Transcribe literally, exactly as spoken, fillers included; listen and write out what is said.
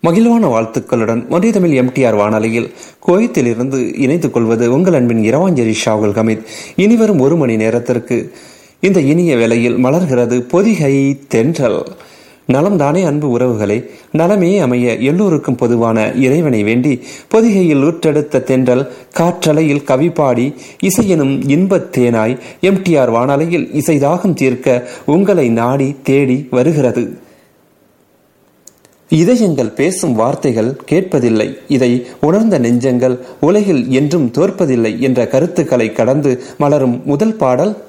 மகிழ்வான வாழ்த்துக்களுடன் ஒன்றிய தமிழ் எம்டிஆர் வானொலியில் குவைத்திலிருந்து இணைத்துக் கொள்வது உங்கள் அன்பின் இரவாஞ்சேரி ஷாகுல் ஹமீத். இனிவரும் ஒரு மணி நேரத்திற்கு இந்த இனிய வேளையில் மலர்கிறது பொதிகை தென்றல். நலம்தானே அன்பு உறவுகளை, நலமே அமைய எல்லோருக்கும் பொதுவான இறைவனை வேண்டி பொதிகையில் ஊற்றெடுத்த தென்றல் காற்றலையில் கவிப்பாடி இசையெனும் இன்பத் தேனாய் எம்டிஆர் வானொலியில் இசைதாகம் தீர்க்க உங்களை நாடி தேடி வருகிறது. இதயங்கள் பேசும் வார்த்தைகள் கேட்பதில்லை, இதை உணர்ந்த நெஞ்சங்கள் உலகில் என்றும் தோற்பதில்லை என்ற கருத்துக்களை கடந்து மலரும் முதல் பாடல்